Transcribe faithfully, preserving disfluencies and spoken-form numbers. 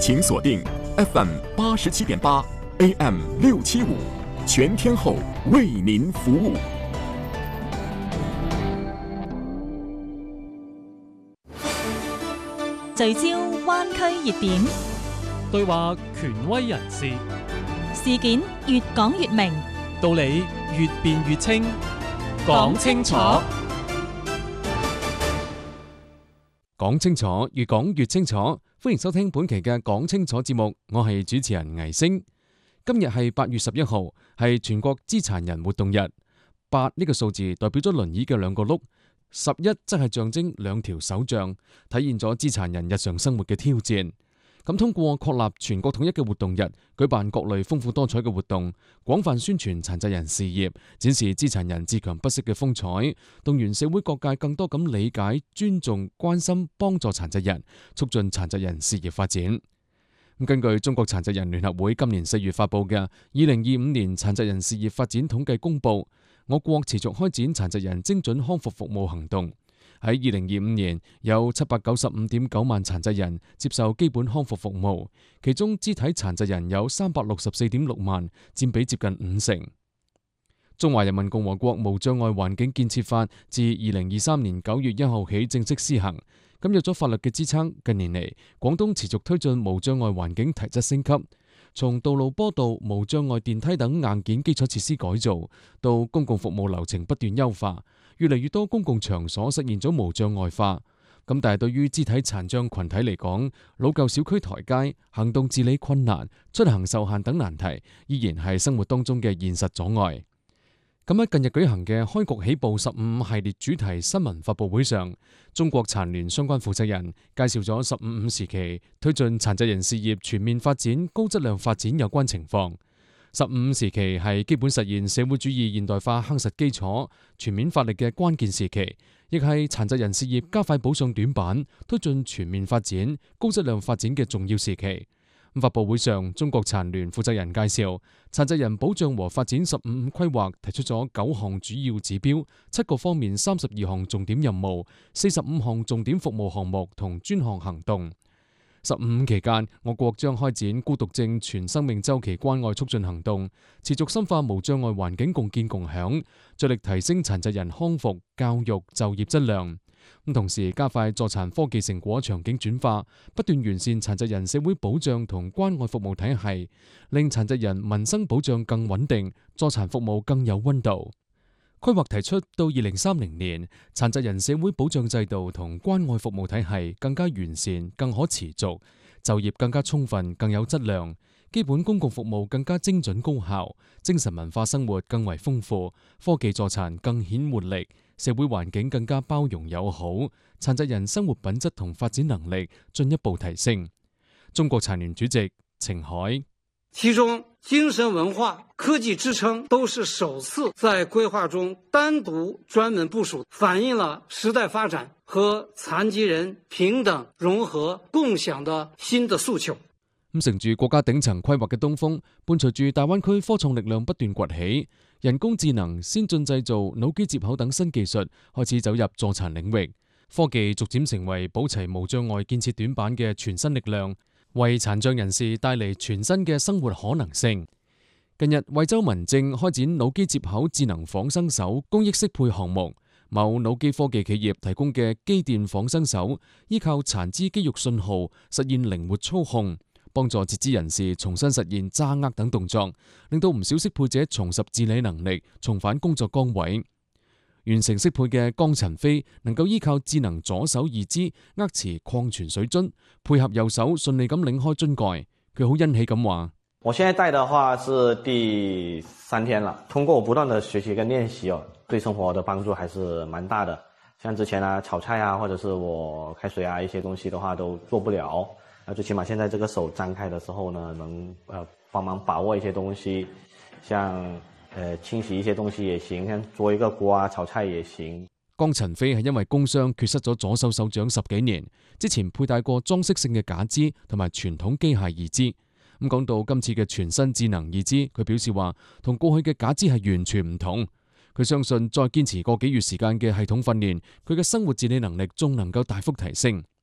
請鎖定 F M 八十七點八 A M 六七五，全天候為您服務。 聚焦灣區熱點， 對話權威人士， 事件越講越明， 道理越辯越清，講清楚，講清楚，越講越清楚。歡迎收聽本期嘅講清楚節目，我係主持人倪星。今日係八月十一號，係全國肢殘人活動日。八呢個數字代表咗輪椅嘅兩個轆。十一則係象徵兩條手杖，體現咗肢殘人日常生活嘅挑戰。咁通過確立全國統一嘅活動日，舉辦各類豐富多彩嘅活動，廣泛宣傳殘疾人事業，展示肢殘人自強不息嘅風采，動員社會各界更多咁理解、尊重、關心、幫助殘疾人，促進殘疾人事業發展。根據中國殘疾人聯合會今年四月發佈嘅《二零二五年殘疾人事業發展統計公報》，我國持續開展殘疾人精準康復服務行動。喺二零二五年，有七百九十五點九萬殘疾人接受基本康復服務，其中肢體殘疾人有三百六十四點六萬，佔比接近五成。中華人民共和國無障礙環境建設法自二零二三年九月一號起正式施行。咁有咗法律嘅支撐，近年嚟廣東持續推進無障礙環境提質升級，從道路坡道、無障礙電梯等硬件基礎設施改造，到公共服務流程不斷優化，越嚟越多公共場所實現咗無障礙化。咁但係對於肢體殘障群體嚟講，老舊小區台階、行動自理困難、出行受限等難題，依然係生活當中嘅現實阻礙。咁喺近日舉行嘅開局起步十五系列主題新聞發佈會上，中國殘聯相關負責人介紹咗十五五時期推進殘疾人事業全面發展、高質量發展有關情況。十五五時期係基本實現社會主義現代化夯實基礎、全面發力嘅關鍵時期，亦係殘疾人事業加快補上短板、推進全面發展、高質量發展嘅重要時期。發佈會上，中國殘聯負責人介紹殘疾人保障和發展十五五規劃提出咗九項主要指標、七個方面三十二項重點任務、四十五項重點服務項目同專項行動。十五五期間，我國將開展孤獨症全生命週期關愛促進行動，持續深化無障礙環境共建共享，着力提升殘疾人康復、教育、就業質量。咁同時加快助殘科技成果場景轉化，不斷完善殘疾人社會保障同關愛服務體系，令殘疾人民生保障更穩定，助殘服務更有溫度。規劃提出到二零三零年，殘疾人社會保障制度同關愛服務體系更加完善、更可持續，就業更加充分、更有質量，基本公共服務更加精準高效，精神文化生活更為豐富，科技助殘更顯活力，社會環境更加包容友好，殘疾人生活品質同發展能力進一步提升。中國殘聯主席程海， 其中精神文化、科技支撐都是首次在規劃中單獨專門部署，反映了時代發展和殘疾人平等、融合、共享的新的訴求。 咁乘住國家頂層規劃嘅東風，伴隨住大灣區科創力量不斷崛起，人工智能、先進製造、腦機接口等新技術開始走入助殘領域，科技逐漸成為補齊無障礙建設短板嘅全新力量，為殘障人士帶嚟全新嘅生活可能性。近日，惠州民政開展腦機接口智能仿生手公益適配項目，某腦機科技企業提供嘅機電仿生手，依靠殘肢肌肉信號實現靈活操控，幫助截肢人士重新實現揸握等動作，令到唔少適配者重拾自理能力，重返工作崗位。完成適配嘅江陳飛能夠依靠智能左手二肢握持礦泉水樽，配合右手順利咁擰開樽蓋。佢好欣喜咁話： 我現在帶的話是第三天了，通過我不斷的學習跟練習哦，對生活的幫助還是蠻大的。像之前啊炒菜啊，或者是我開水啊一些東西的話都做不了，啊最起碼現在這個手張開的時候呢，能呃幫忙把握一些東西，像。誒，清洗一些東西也行，像做一個鍋啊，炒菜也行。 江陳飛係因為工傷缺失咗左手手掌十幾年，之前佩戴過裝飾性嘅假肢同埋傳統機械義肢。咁講到今次嘅全新智能義肢，佢表示話同過去嘅假肢係完全唔同。佢相信再堅持個幾月時間嘅系統訓練，佢嘅生活自理能力仲能夠大幅提升。